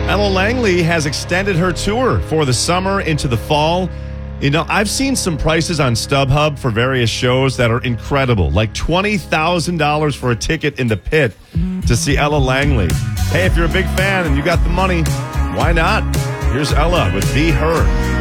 Ella Langley has extended her tour for the summer into the fall. You know, I've seen some prices on StubHub for various shows that are incredible, like $20,000 for a ticket in the pit to see Ella Langley. Hey, if you're a big fan and you got the money, why not? Here's Ella with Be Her.